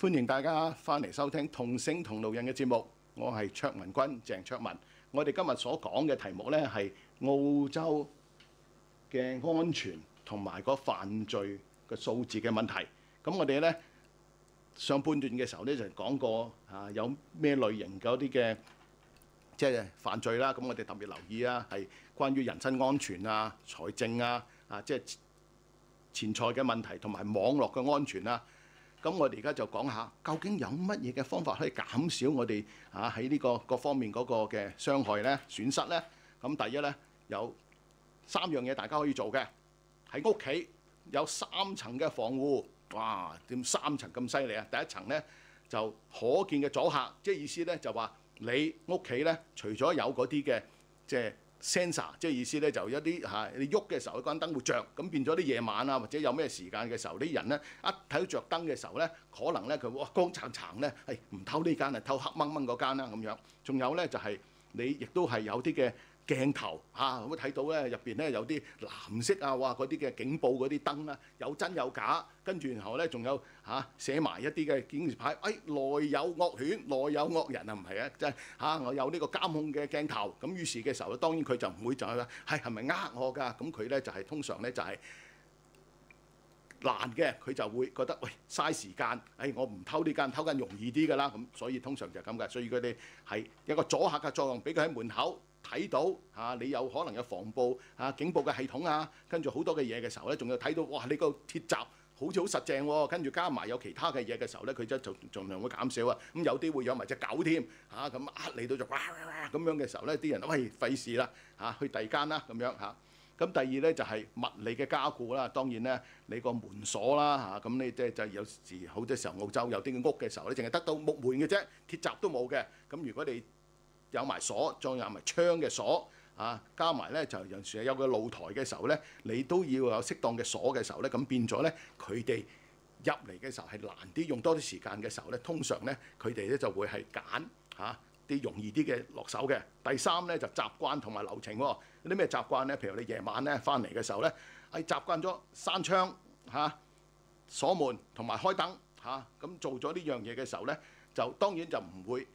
歡迎大家翻嚟收聽同聲同路人嘅節目，我係卓文君鄭卓文。我哋今日所講嘅題目呢係澳洲嘅安全同埋個犯罪嘅數字嘅問題。咁我哋呢上半段嘅時候呢就講過有咩類型嗰啲嘅即係犯罪啦。咁我哋特別留意啊，係關於人身安全啊、財政即係錢財嘅問題同埋網絡嘅安全啊。咁我哋而家就講下，究竟有乜嘢嘅方法可以減少我哋喺呢個各方面嗰個嘅傷害呢、損失呢？咁第一呢，有3樣嘢大家可以做嘅。喺屋企有3層嘅防護，哇！點3層咁犀利啊？第一層呢，就可見嘅阻嚇，即係意思呢就話你屋企呢，除咗有嗰啲嘅即係sensor， 即係意思咧，就一啲你喐嘅時候，嗰間燈會着，咁變咗啲夜晚啊，或者有咩時間嘅時候，啲人咧一睇到着燈嘅時候咧，可能咧佢哇光燦燦咧，唔偷呢間啊，偷黑掹掹嗰間啦咁樣。仲有咧就係你亦都係有啲嘅鏡頭咁睇到咧入邊咧有啲藍色啊，哇嗰啲嘅警報嗰啲燈啊，有真有假，跟住然後咧仲有寫埋一啲嘅警示牌，內有惡犬，內有惡人啊，唔係啊，即係我有呢個監控嘅鏡頭，咁於是嘅時候咧，當然佢就唔會就係話係咪呃我㗎？咁佢咧就係通常咧就係難嘅，佢就會覺得喂嘥時間，我唔偷呢間，偷間容易啲㗎啦，咁所以通常就係咁㗎，所以佢哋係一個阻嚇嘅作用，俾佢喺門口睇到你有可能有防暴警報嘅系統啊，跟住好多嘅嘢嘅時候咧，仲要睇到哇你個鐵閘好似好實淨喎，跟住加埋有其他嘅嘢嘅時候咧，佢就盡量會減少啊。咁有啲會有埋隻狗添咁嚟到就哇咁樣嘅時候咧，啲人喂費事啦去第二間啦咁樣嚇。咁第二咧就係物理嘅加固啦，當然咧你個門鎖啦咁你即係就有時好多時候澳洲有啲屋嘅時候咧，淨係得到木門嘅啫，鐵閘都冇嘅。咁如果你有埋鎖，再有埋窗嘅鎖加埋咧就有時有個露台嘅時候咧，你都要有適當嘅鎖嘅時候咧，咁變咗咧佢哋入嚟嘅時候係難啲，用多啲時間嘅時候咧，通常咧佢哋咧就會係揀啲容易啲嘅落手嘅。第3咧就習慣同埋流程喎。有啲咩習慣咧？譬如你夜晚咧翻嚟嘅時候咧，習慣咗閂窗鎖門同埋開燈咁做咗呢樣嘢嘅時候咧，就當然就唔會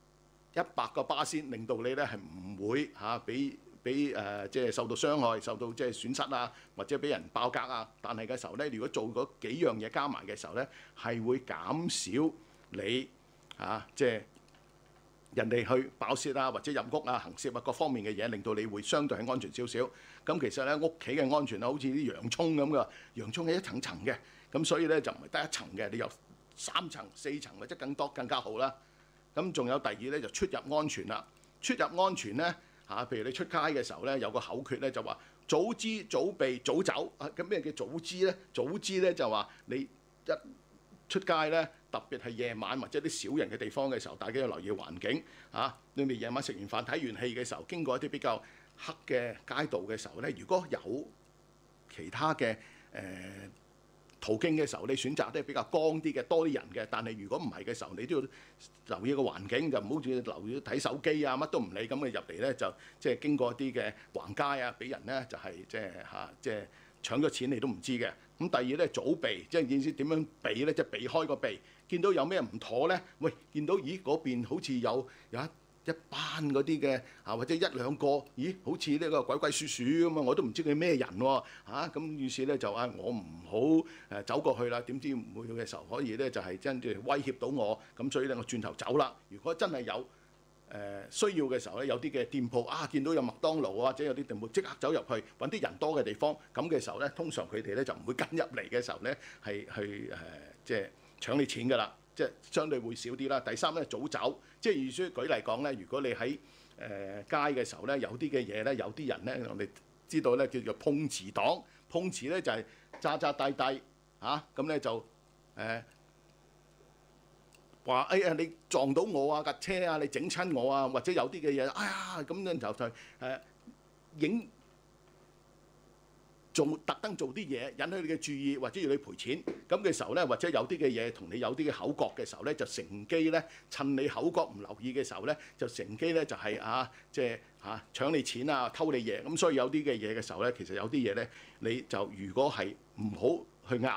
100%令到你咧係唔會俾即係受到傷害、受到即係損失啊，或者俾人爆格啊。但係嘅時候咧，如果做嗰幾樣嘢加埋嘅時候咧，係會減少你即係人哋去爆竊或者入屋行竊各方面嘅嘢，令到你會相對係安全少少。咁其實咧屋企嘅安全好似啲洋葱咁嘅，洋葱係一層層嘅，咁所以咧就唔係得一層嘅，你有3層、4層或者更多更加好啦。咁仲有第2咧就出入安全啦。出入安全咧譬如你出街嘅時候咧，有個口訣咧就話早知早備早走。咁咩叫早知咧？早知咧就話你一出街咧，特別係夜晚或者啲少人嘅地方嘅時候，大家要留意環境你哋夜晚食完飯睇完戲嘅時候，經過一啲比較黑嘅街道嘅時候咧，如果有其他嘅途徑嘅時候，你選擇都係比較光啲嘅，多啲人嘅。但係如果唔係嘅時候，你都要留意個環境，就唔好似留意睇手機乜都唔理咁嘅入嚟咧，就即係經過一啲嘅橫街俾人咧就係即係搶咗錢你都唔知嘅。咁第2咧早避，即係意思點樣避咧？即係避開個避，見到有咩唔妥咧？喂，見到咦嗰邊好似有一班嗰啲嘅或者1兩個，咦好似呢個鬼鬼祟祟咁我都唔知佢咩人喎咁於是咧就我唔好走過去啦。點知唔會嘅時候可以咧就係真係威脅到我，咁所以咧我轉頭走啦。如果真係有需要嘅時候咧，有啲嘅店鋪見到有麥當勞或者有啲店鋪即刻走入去揾啲人多嘅地方，咁嘅時候咧，通常佢哋咧就唔會跟入嚟嘅時候咧係去即係搶你錢㗎啦。即係相對會少啲啦。第3咧早走，即係意思舉例講咧，如果你喺街嘅時候咧，有啲嘅嘢咧，有啲人咧，我哋知道咧叫做碰瓷黨。碰瓷咧就係詐詐諦諦咁咧就話你撞到我架車你整親我或者有啲嘅嘢咁樣就影特登做啲嘢引起你嘅注意，或者要你賠錢咁嘅時候咧，或者有啲嘅嘢同你有啲嘅口角嘅時候咧，就乘機咧趁你口角唔留意嘅時候咧，就乘機咧就係即係搶你錢偷你嘢。咁所以有啲嘅嘢嘅時候咧，其實有啲嘢咧，你就如果係唔好去拗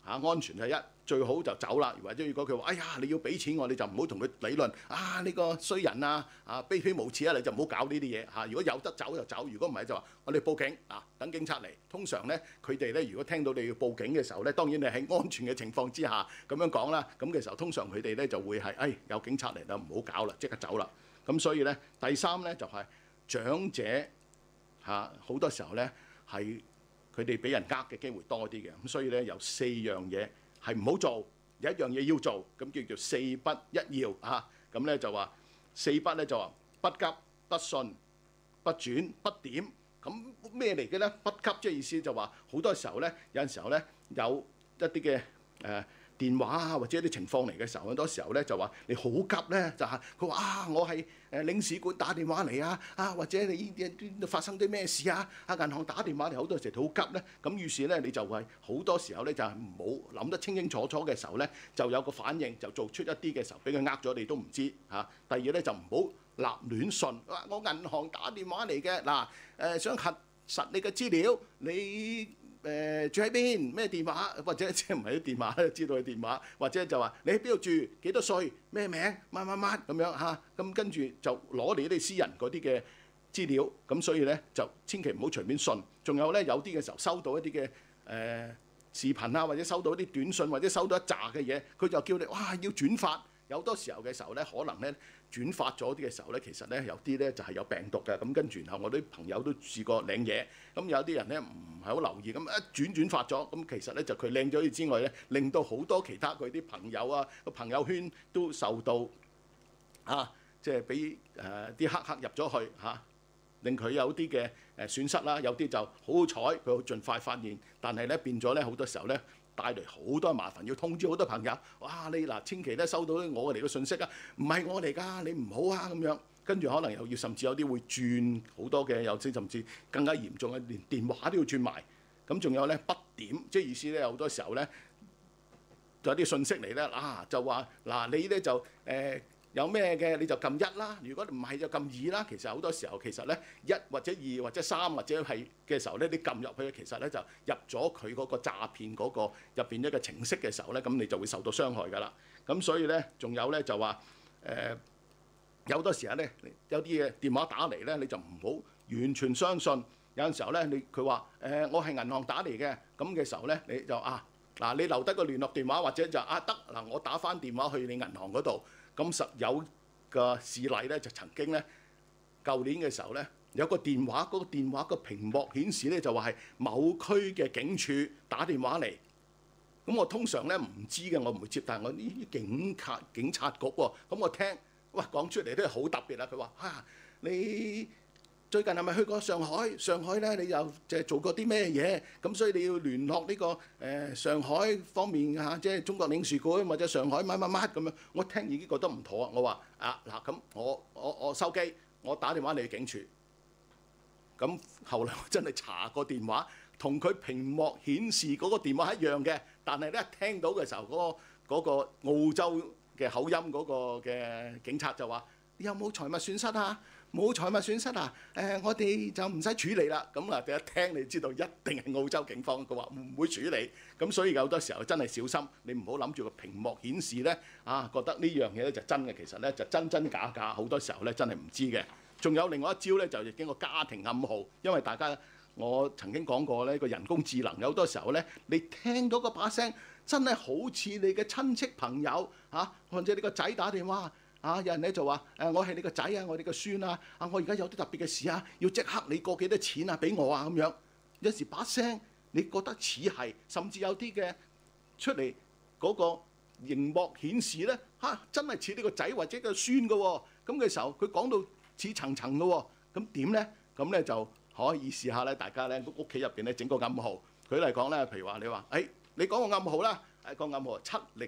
安全第一，最好就走啦。或者如果佢話哎呀你要俾錢我，你就唔好同佢理論呢個衰人啊卑鄙無恥啊，你就唔好搞呢啲嘢嚇。如果有得走就走，如果唔係就話我哋報警等警察嚟。通常咧佢哋咧如果聽到你要報警嘅時候咧，當然你喺安全嘅情況之下咁樣講啦。咁嘅時候通常佢哋咧就會係有警察嚟啦，唔好搞啦，即刻走啦。咁所以咧第三咧就係長者好多時候咧係佢哋俾人呃嘅機會多啲嘅。咁所以咧有4樣嘢係唔好做，有一樣嘢要做，咁叫做4不一要咁咧就話4不咧就話不急、不信、不轉、不點。咁咩嚟嘅咧？不急即係意思就話好多時候咧，有陣時候咧有一啲嘅電話或者一啲情況嚟嘅時候，好多時候咧就話你好急咧，就係佢話我係領事館打電話嚟或者你發生啲咩事銀行打電話嚟，好多時候好急咧。咁於是咧你就係好多時候咧就係唔好諗得清清楚楚嘅時候咧，就有個反應，就做出一啲嘅時候俾佢呃咗你都唔知第二咧就唔好立亂信，我銀行打電話嚟嘅想核實你嘅資料，你住喺邊？咩電話？或者即係唔係啲電話咧？知道佢電話，或者就話你喺邊度住？幾多歲？咩名？乜咁樣咁跟住就攞你啲私人嗰啲嘅資料。咁所以咧就千祈唔好隨便信。仲有咧有啲嘅時候收到一啲嘅視頻或者收到一啲短信，或者收到一紮嘅嘢，佢就叫你要轉發。有好多時候嘅時候咧，可能咧轉發咗啲嘅時候咧，其實咧有啲咧就係有病毒嘅。咁跟住然後我啲朋友都試過領嘢，咁有啲人咧唔係好留意，咁一轉發咗，咁其實咧就佢領咗嘢之外咧，令到好多其他佢啲朋友個朋友圈都受到即係俾啲黑客入咗去令佢有啲嘅損失啦。有啲就好彩佢盡快發現，但係咧變咗咧好多時候咧，帶嚟好多麻煩，要通知好多朋友。你千祈咧收到我嚟嘅信息唔係我嚟㗎，你唔好咁樣。跟住可能又要甚至有啲會轉好多嘅，有啲甚至更加嚴重嘅，連電話都要轉埋。咁仲有咧不點，即係意思咧好多時候咧有啲信息嚟咧就話你咧就有咩嘅你就撳1啦，如果唔係就撳2啦。其實好多時候其實咧1或者2或者3或者係嘅時候咧，你撳入去其實咧就入咗佢嗰個詐騙嗰個入邊一個程式嘅時候咧，咁你就會受到傷害㗎啦。咁所以咧仲有咧就話有好多時候咧有啲嘅電話打嚟咧，你就唔好完全相信。有陣時候咧佢話我係銀行打嚟嘅，咁嘅時候咧你就你留低個聯絡電話，或者就得我打返電話去你銀行嗰度。咁實有個事例咧，就曾經咧，舊年嘅時候咧，有個電話，嗰個電話個屏幕顯示咧就話係某區嘅警署打電話嚟。咁我通常咧唔知嘅，我唔會接，但係我呢啲警察局喎，咁我聽，講出嚟都係好特別啦。佢話你最近係咪去過上海？上海咧你又即係做過啲咩嘢？咁所以你要聯絡呢個上海方面即係中國領事館或者上海乜咁樣。我聽已經覺得唔妥啊！我話咁我收機，我打電話嚟警署。咁後來我真係查個電話，同佢屏幕顯示嗰個電話一樣嘅，但係咧聽到嘅時候嗰個澳洲嘅口音嗰個嘅警察就話：你有冇財物損失啊？冇財物損失我哋就唔使處理啦。咁第一聽你知道一定係澳洲警方，佢話唔會處理。咁所以有好多時候真係小心，你唔好諗住個屏幕顯示咧覺得呢樣嘢咧就真嘅，其實咧就真假，好多時候咧真係唔知嘅。仲有另外一招咧，就經過家庭暗號，因為大家我曾經講過咧，個人工智能有好多時候咧，你聽到嗰把聲真係好似你嘅親戚朋友或者你個仔打電話。有人咧就話我係你個仔我哋個孫我而家有啲特別嘅事要即刻你過幾多錢俾我咁樣。有時把聲你覺得似係，甚至有啲嘅出嚟嗰個熒幕顯示咧真係似你個仔或者個孫嘅喎。咁嘅時候佢講到似層層嘅喎，咁點咧？咁咧就可以試下咧，大家咧屋企入邊咧整個暗號。佢嚟講咧，譬如話你話你講個暗號啦，個暗號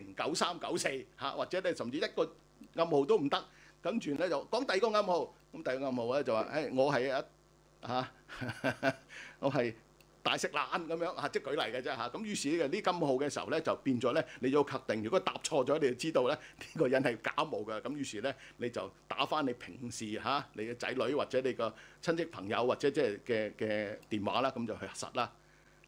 709394或者咧甚至一個暗號都唔得，跟住咧就講第二個暗號。咁第二個暗號咧就話我係我係大食懶咁樣即係舉例嘅啫咁於是呢啲暗號嘅時候咧就變咗咧，你要確定，如果答錯咗，你就知道咧呢個人係假冒嘅。咁於是咧你就打翻你平時你嘅仔女或者你個親戚朋友或者即係嘅電話啦，咁就去核實啦。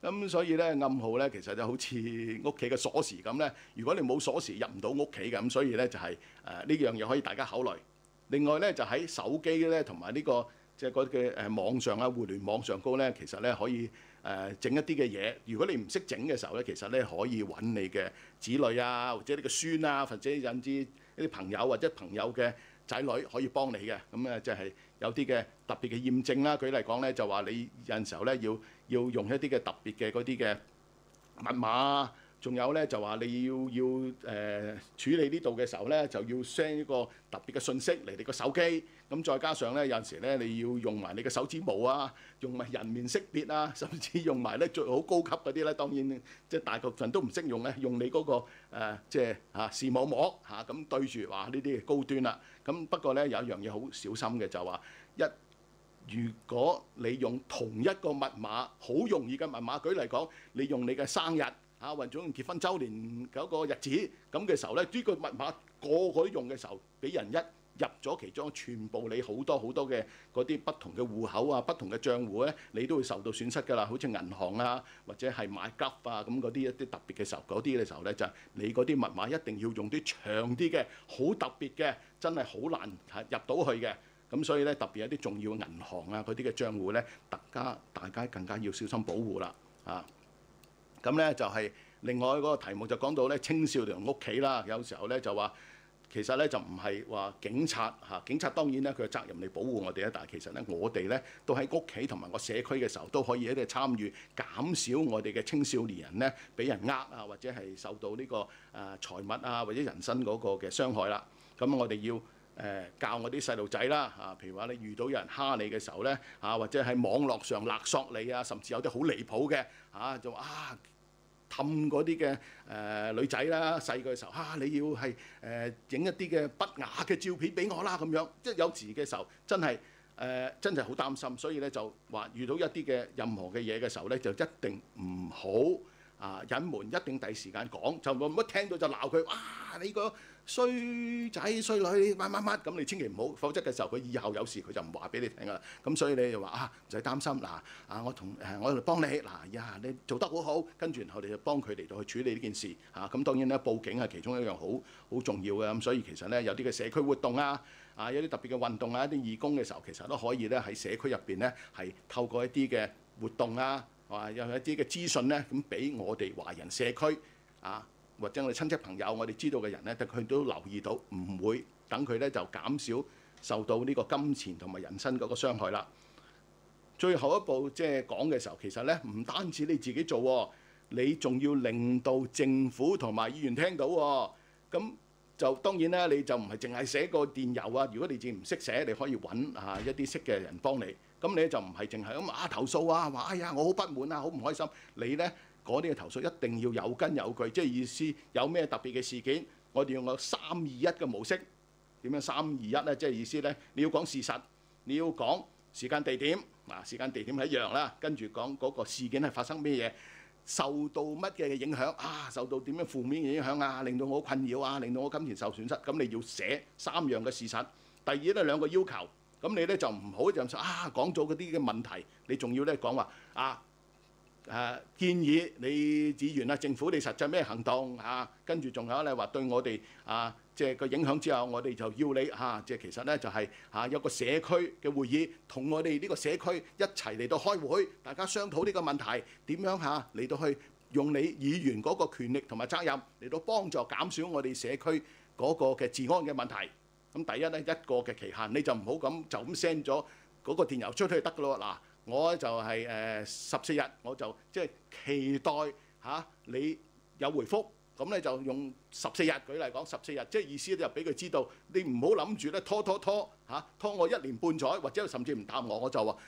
咁所以咧暗號咧其實就好似屋企嘅鎖匙咁咧，如果你冇鎖匙入唔到屋企嘅，咁所以咧就係呢樣嘢可以大家考慮。另外咧就喺手機咧同埋呢個即係嗰嘅網上啊、互聯網上高咧，其實咧可以整一啲嘅嘢。如果你唔識整嘅時候咧，其實咧可以揾你嘅子女啊，或者你嘅孫啊，或者甚至一啲朋友或者朋友嘅仔女可以幫你嘅。咁即係有啲嘅特別嘅驗證啦。舉例講咧，就話你有陣時候咧要用一啲嘅特別嘅嗰啲嘅密碼，仲有咧就話你要處理呢度嘅時候咧，就要 send 一個特別嘅信息嚟你個手機。咁再加上咧有陣時咧你要用埋你嘅手指模啊，用埋人面識別啊，甚至用埋咧最好高級嗰啲咧，當然即係大部分都唔識用咧，用你嗰個即係視網膜咁對住，哇！呢啲係高端啦。咁不過咧有一樣嘢好小心嘅，就話如果你用同一個密碼，好容易嘅密碼，舉例講，你用你嘅生日或者用結婚週年嗰個日子咁嘅時候咧，呢個密碼個個都用嘅時候，俾人一入咗其中，全部你好多嘅嗰啲不同嘅戶口啊、不同嘅賬戶咧，你都會受到損失㗎啦。好似銀行啊，或者係買急啊咁嗰啲一啲特別嘅時候，嗰啲嘅時候咧就係你嗰啲密碼一定要用啲長啲嘅、好特別嘅，真係好難入到去嘅。咁所以咧，特別有啲重要嘅銀行啊，嗰啲嘅帳戶咧，大家更加要小心保護啦。咁咧就係另外嗰個題目就講到咧青少年屋企啦，有時候咧就話其實咧就唔係話警察警察當然咧佢嘅責任嚟保護我哋咧，但係其實咧我哋咧都喺屋企同埋個社區嘅時候都可以一啲參與，減少我哋嘅青少年人咧俾人或者係受到呢個財物啊或者人身嗰個嘅傷害啦。咁我哋要教我啲細路仔啦譬如話你遇到有人蝦你嘅時候咧或者喺網絡上勒索你甚至有啲好離譜嘅就話氹嗰啲嘅女仔啦，細個嘅時候你要係影一啲嘅不雅嘅照片俾我啦咁樣，即係有時嘅時候真係好擔心，所以咧就話遇到一啲嘅任何嘅嘢嘅時候咧，就一定唔好隱瞞，一定第時間講，就冇乜聽到就鬧佢，哇！你個衰仔衰女乜乜乜咁，你千祈唔好，否則嘅時候佢以後有事佢就唔話俾你聽㗎啦。咁所以你就話唔使擔心我嚟幫你你做得好好，跟住然後你就幫佢嚟到去處理呢件事咁當然咧報警係其中一樣好重要嘅。咁所以其實咧有啲嘅社區活動有啲特別嘅運動一啲義工嘅時候，其實都可以咧喺社區入邊咧係透過一啲嘅活動有一啲嘅資訊咧咁俾我哋華人社區或者我哋親戚朋友，我哋知道嘅人咧，佢都留意到，唔會等佢咧就減少受到呢個金錢同埋人身嗰個傷害啦。最後一步即係講嘅時候，其實咧唔單止你自己做，你仲要令到政府同埋議員聽到咁就當然咧，你就唔係淨係寫個電郵如果你自己唔識寫，你可以揾一啲識嘅人幫你。咁你就唔係淨係咁投訴話哎呀我好不滿好唔開心。你咧嗰啲嘅投訴一定要有根有據，即係意思有咩特別嘅事件，我哋用個3-2-1嘅模式。點樣3-2-1咧？即係意思咧，你要講事實，你要講時間地點時間地點係一樣啦，跟住講嗰個事件係發生咩嘢，受到乜嘅影響受到點樣負面嘅影響令到我困擾令到我金錢受損失。咁你要寫3樣嘅事實。第二咧2個要求，咁你咧就唔好就講咗嗰啲嘅問題，你仲要咧講話建議你議員政府你實際咩行動跟住仲有咧話對我哋即係個影響之後，我哋就要你即係其實咧就係有個社區嘅會議，同我哋呢個社區一齊嚟到開會，大家商討呢個問題點樣嚟到去用你議員嗰個權力同埋責任嚟到幫助減少我哋社區嗰個嘅治安嘅問題。咁第一咧一個嘅期限，你就唔好咁就咁 send 咗嗰個電郵出去得㗎咯。嗱，我就係14日，我就即係期待你有回覆，咁咧就用14日。舉例講14日，即係意思就俾佢知道，你唔好諗住咧拖我1年半載，或者甚至唔答我，我就話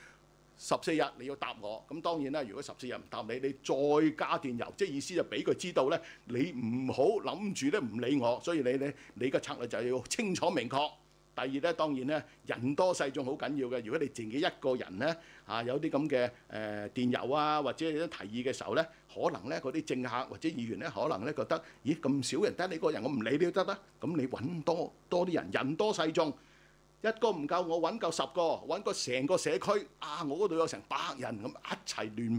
14日你要答我。咁當然啦，如果14日唔答你，你再加電郵，即係意思就俾佢知道咧，你唔好諗住咧唔理我。所以你嘅策略就要清楚明確。第二咧，當然咧，人多勢眾好緊要嘅。如果你自己一個人咧有啲咁嘅電郵或者有啲提議嘅時候咧，可能咧嗰啲政客或者議員咧，可能咧覺得咦咁少人得你個人，我唔理你都得啦。咁你揾多啲人，人多勢眾，一個唔夠，我揾夠10個，揾個成個社區我嗰度有成100人咁一齊聯名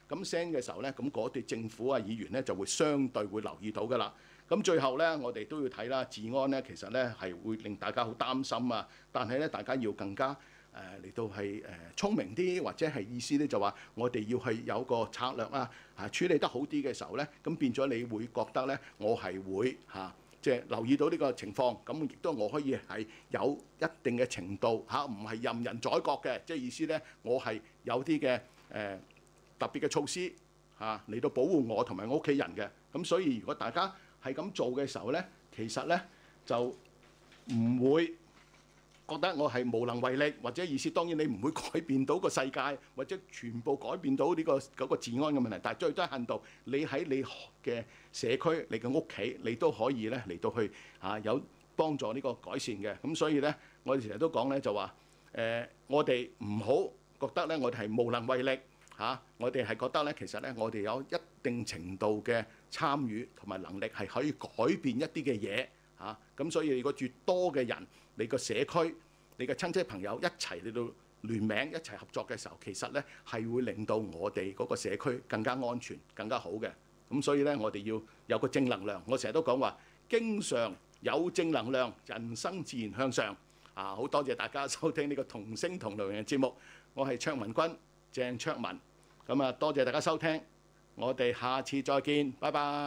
咁 send 嘅時候咧，咁嗰啲政府啊議員咧就會相對會留意到㗎啦。咁最後咧，我哋都要睇啦，治安咧其實咧係會令大家好擔心啊。但係咧，大家要更加嚟到係聰明啲，或者係意思咧就話我哋要係有個策略啊，處理得好啲嘅時候咧，咁變咗你會覺得咧，我係會即係留意到呢個情況，咁亦都我可以係有一定嘅程度唔係任人宰割嘅，即係意思咧，我係有啲嘅特別嘅措施嚟到保護我同埋我屋企人嘅。咁所以如果大家係咁做嘅時候咧，其實咧就唔會覺得我係無能為力，或者意思當然你唔會改變到個世界，或者全部改變到呢嗰個治安嘅問題。但係最低限度，你喺你嘅社區、你嘅屋企，你都可以咧嚟到去有幫助呢個改善嘅。咁所以咧，我哋成日都講咧就話我哋唔好覺得咧我哋係無能為力我哋係覺得咧其實咧我哋有一定程度嘅參與同埋能力係可以改變一啲嘅嘢咁所以如果越多嘅人，你個社區、你嘅親戚朋友一齊嚟到聯名一齊合作嘅時候，其實咧係會令到我哋嗰個社區更加安全、更加好嘅。咁所以咧，我哋要有個正能量。我成日都講話，經常有正能量，人生自然向上。好多謝大家收聽呢個同聲同路人嘅節目。我係卓文君，鄭卓文。咁多謝大家收聽，我哋下次再見，拜拜。